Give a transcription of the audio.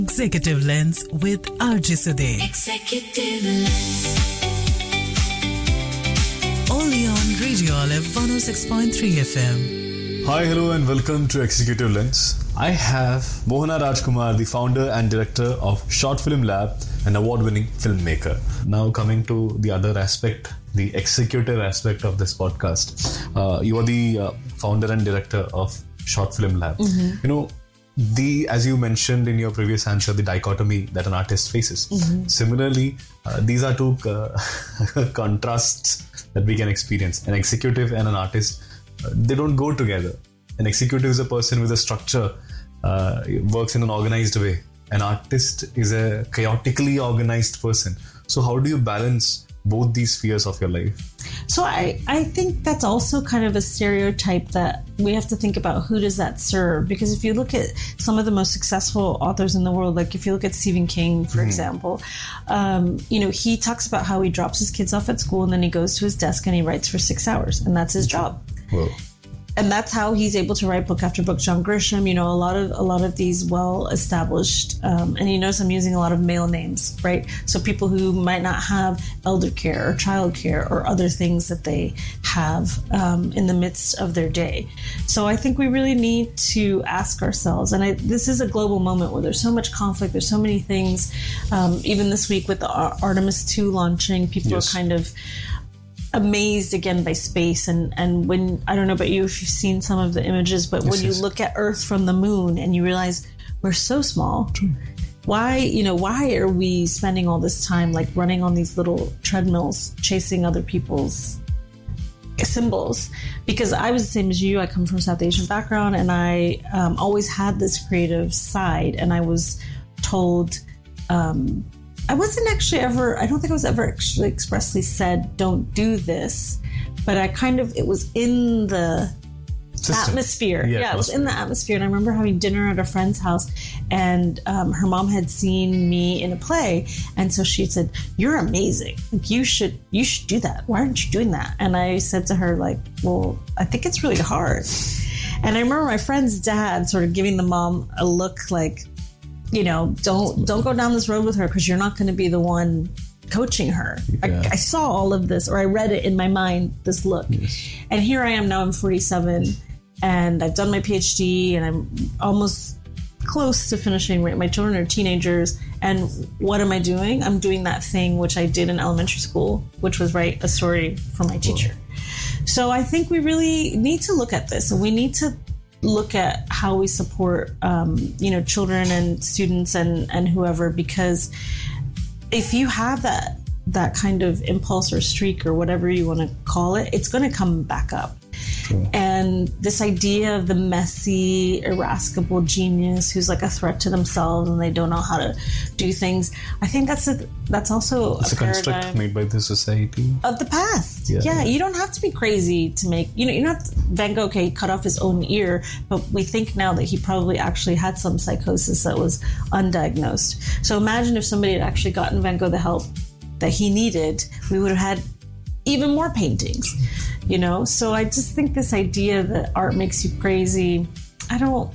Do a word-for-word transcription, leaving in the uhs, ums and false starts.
Executive Lens with R J Sudhe. Executive Lens. Only on Radio Olive one oh six point three F M. Hi, hello and welcome to Executive Lens. I have Mohana Rajkumar, the founder and director of Short Film Lab, an award-winning filmmaker. Now coming to the other aspect, the executive aspect of this podcast. Uh, you are the uh, founder and director of Short Film Lab. Mm-hmm. You know, the as you mentioned in your previous answer, the dichotomy that an artist faces. Mm-hmm. Similarly, uh, these are two uh, contrasts that we can experience. An executive and an artist, uh, they don't go together. An executive is a person with a structure, uh, works in an organized way. An artist is a chaotically organized person. So how do you balance both these spheres of your life? So I, I think that's also kind of a stereotype that we have to think about, who does that serve? Because if you look at some of the most successful authors in the world, like if you look at Stephen King, for mm. example, um, you know, he talks about how he drops his kids off at school and then he goes to his desk and he writes for six hours and that's his job. Whoa. And that's how he's able to write book after book. John Grisham, you know, a lot of a lot of these well-established, um, and you notice I'm using a lot of male names, right? So people who might not have elder care or child care or other things that they have um, in the midst of their day. So I think we really need to ask ourselves, and I, this is a global moment where there's so much conflict, there's so many things. Um, even this week with the Artemis two launching, people yes. are kind of amazed again by space, and and when I don't know about you if you've seen some of the images, but yes, when yes. you look at Earth from the moon and you realize we're so small. True. Why, you know, why are we spending all this time like running on these little treadmills, chasing other people's symbols? Because I was the same as you. I come from a South Asian background, and I um, always had this creative side, and I was told. Um, I wasn't actually ever, I don't think I was ever actually expressly said, don't do this, but I kind of, it was in the System. atmosphere. Yeah, yeah it was in the atmosphere. And I remember having dinner at a friend's house, and um, her mom had seen me in a play. And so she said, you're amazing. Like, you should, you should do that. Why aren't you doing that? And I said to her, like, well, I think it's really hard. And I remember my friend's dad sort of giving the mom a look like, you know, don't don't go down this road with her because you're not going to be the one coaching her. Yeah. I, I saw all of this, or I read it in my mind, this look. Yes. And here I am now, I'm forty-seven, and I've done my PhD, and I'm almost close to finishing. My children are teenagers, and what am I doing? I'm doing that thing which I did in elementary school, which was write a story for my teacher. Whoa. So I think we really need to look at this, and we need to look at how we support, um, you know, children and students and, and whoever, because if you have that that kind of impulse or streak or whatever you want to call it, it's going to come back up. True. And this idea of the messy, irascible genius who's like a threat to themselves and they don't know how to do things, I think that's a, that's also it's a, a construct made by the society of the past. Yeah. yeah, you don't have to be crazy to make, you know, you're not Van Gogh. Okay, he cut off his own ear, but we think now that he probably actually had some psychosis that was undiagnosed. So imagine if somebody had actually gotten Van Gogh the help that he needed, we would have had even more paintings, you know? So I just think this idea that art makes you crazy, I don't,